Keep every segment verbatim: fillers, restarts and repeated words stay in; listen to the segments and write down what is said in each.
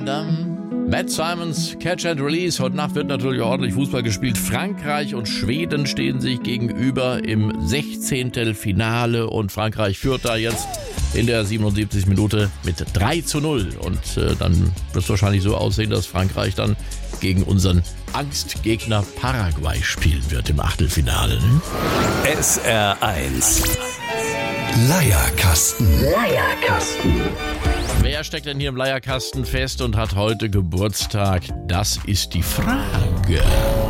Dann Matt Simons, Catch and Release. Heute Nacht wird natürlich ordentlich Fußball gespielt. Frankreich und Schweden stehen sich gegenüber im Sechzehntelfinale und Frankreich führt da jetzt in der siebenundsiebzigsten Minute mit drei zu null. Und äh, dann wird es wahrscheinlich so aussehen, dass Frankreich dann gegen unseren Angstgegner Paraguay spielen wird im Achtelfinale. Ne? S R eins Leierkasten. Leierkasten. Wer steckt denn hier im Leierkasten fest und hat heute Geburtstag? Das ist die Frage.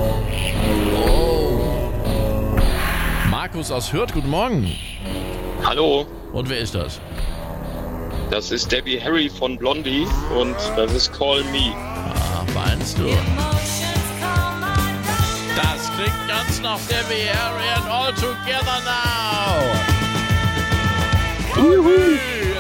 Oh. Markus aus Hürth, guten Morgen. Hallo, Und wer ist das? das ist Debbie Harry von Blondie und das ist Call Me. Ah, meinst du? Das klingt ganz nach Debbie Harry and All Together Now. Juhu.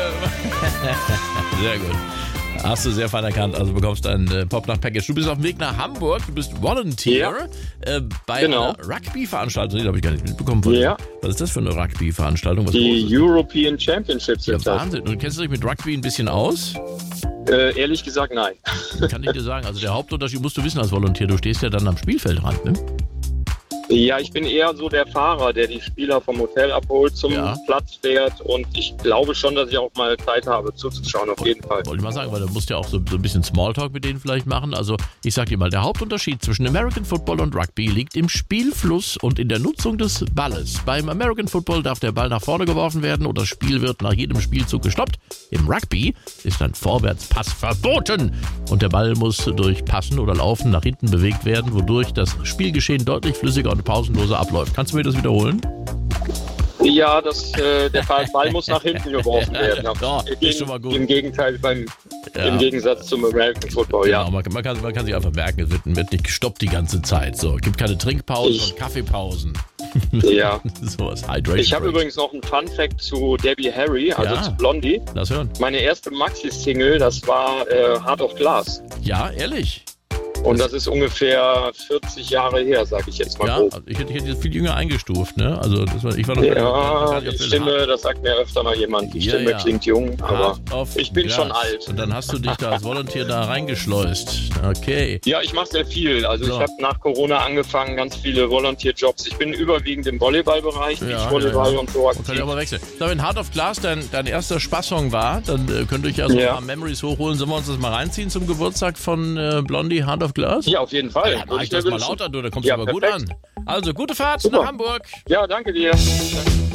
Sehr gut. Hast du sehr fein erkannt. Also bekommst ein äh, Pop-Nacht-Package. Du bist auf dem Weg nach Hamburg. Du bist Volunteer äh, bei Genau. einer Rugby-Veranstaltung. Die habe ich gar nicht mitbekommen. Von Ja. Was ist das für eine Rugby-Veranstaltung? Was Die Großes? European Championships Ja, sind das. Wahnsinn. Und kennst du dich mit Rugby ein bisschen aus? Äh, ehrlich gesagt, nein. Kann ich dir sagen. Also der Hauptunterschied musst du wissen als Volunteer. Du stehst ja dann am Spielfeldrand, ne? Ja, ich bin eher so der Fahrer, der die Spieler vom Hotel abholt, zum Ja. Platz fährt und ich glaube schon, dass ich auch mal Zeit habe zuzuschauen, auf jeden Fall. Wollte ich mal sagen, weil du musst ja auch so, so ein bisschen Smalltalk mit denen vielleicht machen. Also ich sag dir mal, der Hauptunterschied zwischen American Football und Rugby liegt im Spielfluss und in der Nutzung des Balles. Beim American Football darf der Ball nach vorne geworfen werden und das Spiel wird nach jedem Spielzug gestoppt. Im Rugby ist ein Vorwärtspass verboten und der Ball muss durch Passen oder Laufen nach hinten bewegt werden, wodurch das Spielgeschehen deutlich flüssiger und pausenloser abläuft. Kannst du mir das wiederholen? Ja, das, äh, der Ball muss nach hinten geworfen werden. Ja, Im, ist schon mal gut. Im Gegenteil, beim, Ja. im Gegensatz zum American Football, ja. Genau, man, man, kann, man kann sich einfach merken, es wird, wird nicht gestoppt die ganze Zeit. So, es gibt keine Trinkpausen Ich- und Kaffeepausen. Ja. Sowas, Hydration. Ich habe Breaks. übrigens noch einen Fun-Fact zu Debbie Harry, also Ja. zu Blondie. Lass hören. Meine erste Maxi-Single, das war äh, Heart of Glass. Ja, ehrlich. Und das ist ungefähr vierzig Jahre her, sag ich jetzt mal Ja, grob. also ich hätte, ich hätte jetzt viel jünger eingestuft, ne? Also das war, ich war noch Ja, gar nicht die auf Stimme, das sagt mir öfter mal jemand. Die Ja, Stimme ja. klingt jung, aber Hard of ich bin Glass. schon alt. Und dann hast du dich da als Volunteer da reingeschleust. Okay. Ja, ich mache sehr viel. Also So. ich habe nach Corona angefangen, ganz viele Volunteer-Jobs. Ich bin überwiegend im Volleyballbereich, Ja, Beachvolleyball ja, ja. und so Man kann aktiv. ja auch mal wechseln. So, wenn Heart of Glass dein, dein erster Spaßsong war, dann äh, könnt ihr euch also Ja. ein paar Memories hochholen. Sollen wir uns das mal reinziehen zum Geburtstag von äh, Blondie, Heart of Glass? Ja, auf jeden Fall. Ja, mach Würde ich mir das mal wünschen. lauter, du, da kommst Ja, du aber gut perfekt. an. Also, gute Fahrt Super. nach Hamburg. Ja, danke dir.